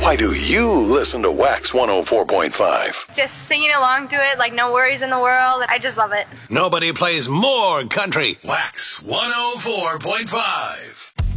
Why do you listen to Wax 104.5? Just singing along to it, like no worries in the world. I just love it. Nobody plays more country. Wax 104.5.